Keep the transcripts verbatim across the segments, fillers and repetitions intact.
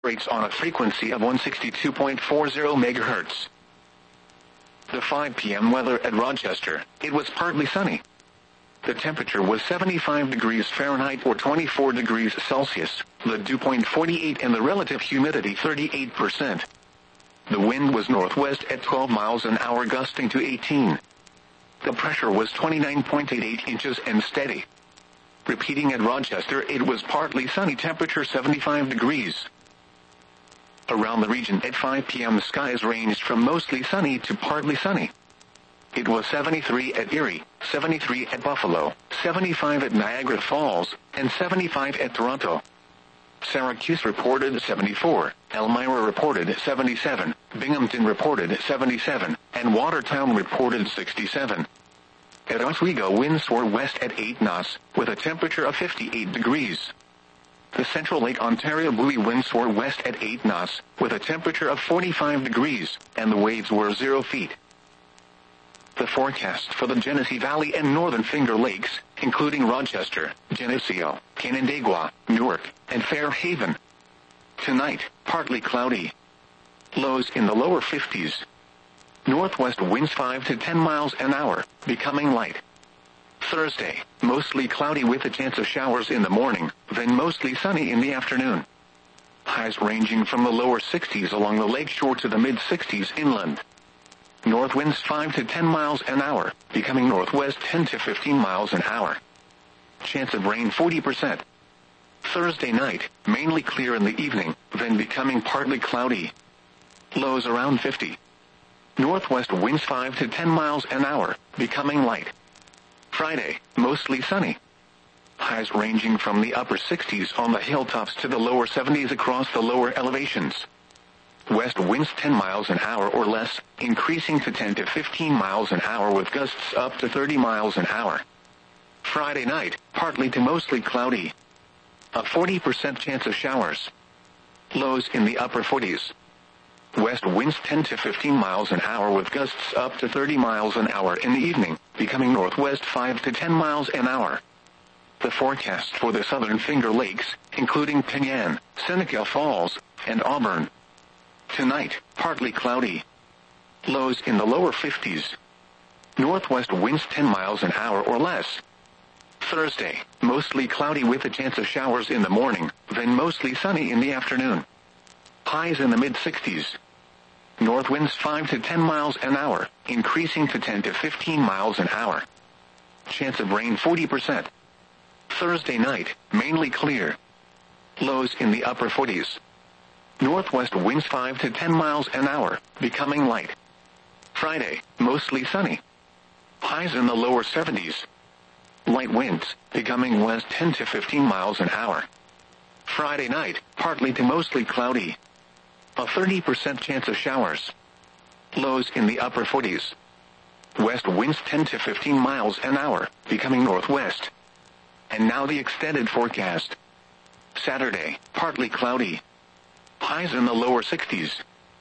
operates on a frequency of one sixty-two point four zero megahertz. The five p m weather at Rochester, it was partly sunny. The temperature was seventy-five degrees Fahrenheit or twenty-four degrees Celsius, the dew point forty-eight and the relative humidity thirty-eight percent. The wind was northwest at twelve miles an hour gusting to eighteen. The pressure was twenty-nine point eight eight inches and steady. Repeating at Rochester, it was partly sunny, temperature seventy-five degrees. Around the region at five p m skies ranged from mostly sunny to partly sunny. It was seventy-three at Erie, seventy-three at Buffalo, seventy-five at Niagara Falls, and seventy-five at Toronto. Syracuse reported seventy-four, Elmira reported seventy-seven, Binghamton reported seventy-seven, and Watertown reported sixty-seven. At Oswego, winds were west at eight knots, with a temperature of fifty-eight degrees. The Central Lake Ontario buoy winds were west at eight knots, with a temperature of forty-five degrees, and the waves were zero feet. The forecast for the Genesee Valley and Northern Finger Lakes, including Rochester, Geneseo, Canandaigua, Newark, and Fairhaven. Tonight, partly cloudy. Lows in the lower fifties. Northwest winds five to ten miles an hour, becoming light. Thursday, mostly cloudy with a chance of showers in the morning, then mostly sunny in the afternoon. Highs ranging from the lower sixties along the lakeshore to the mid-sixties inland. North winds five to ten miles an hour, becoming northwest ten to fifteen miles an hour. Chance of rain forty percent. Thursday night, mainly clear in the evening, then becoming partly cloudy. Lows around fifty. Northwest winds five to ten miles an hour, becoming light. Friday, mostly sunny. Highs ranging from the upper sixties on the hilltops to the lower seventies across the lower elevations. West winds ten miles an hour or less, increasing to ten to fifteen miles an hour with gusts up to thirty miles an hour. Friday night, partly to mostly cloudy. A forty percent chance of showers. Lows in the upper forties. West winds ten to fifteen miles an hour with gusts up to thirty miles an hour in the evening, becoming northwest five to ten miles an hour. The forecast for the Southern Finger Lakes, including Penyan, Seneca Falls, and Auburn. Tonight, partly cloudy. Lows in the lower fifties. Northwest winds ten miles an hour or less. Thursday, mostly cloudy with a chance of showers in the morning, then mostly sunny in the afternoon. Highs in the mid-sixties. North winds five to ten miles an hour, increasing to ten to fifteen miles an hour. Chance of rain forty percent. Thursday night, mainly clear. Lows in the upper forties. Northwest winds five to ten miles an hour, becoming light. Friday, mostly sunny. Highs in the lower seventies. Light winds, becoming west ten to fifteen miles an hour. Friday night, partly to mostly cloudy. A thirty percent chance of showers. Lows in the upper forties. West winds ten to fifteen miles an hour, becoming northwest. And now the extended forecast. Saturday, partly cloudy. Highs in the lower sixties.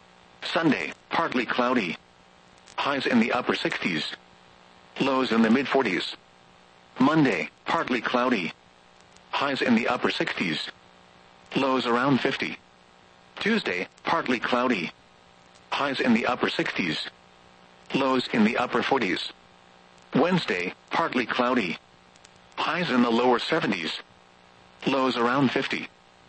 Sunday, partly cloudy. Highs in the upper sixties. Lows in the mid-forties. Monday, partly cloudy. Highs in the upper sixties. Lows around fifty. Tuesday, partly cloudy. Highs in the upper sixties. Lows in the upper forties. Wednesday, partly cloudy. Highs in the lower seventies. Lows around fifty.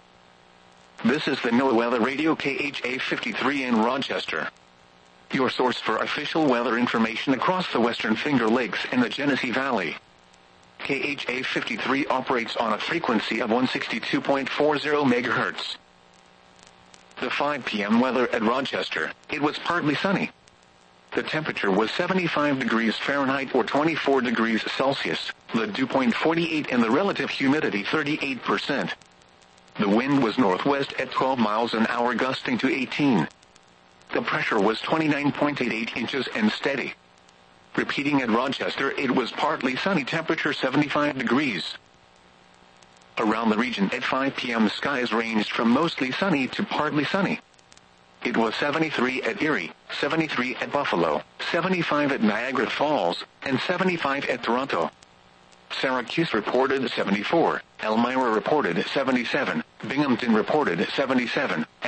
This is the NOAA Weather Radio K H A fifty-three in Rochester. Your source for official weather information across the Western Finger Lakes and the Genesee Valley. K H A fifty-three operates on a frequency of one sixty-two point four zero megahertz. The five p m weather at Rochester, it was partly sunny. The temperature was seventy-five degrees Fahrenheit or twenty-four degrees Celsius, the dew point forty-eight and the relative humidity thirty-eight percent. The wind was northwest at twelve miles an hour gusting to eighteen. The pressure was twenty-nine point eight eight inches and steady. Repeating at Rochester, it was partly sunny, temperature seventy-five degrees. Around the region at five p m skies ranged from mostly sunny to partly sunny. It was seventy-three at Erie, seventy-three at Buffalo, seventy-five at Niagara Falls, and seventy-five at Toronto. Syracuse reported seventy-four, Elmira reported seventy-seven, Binghamton reported seventy-seven,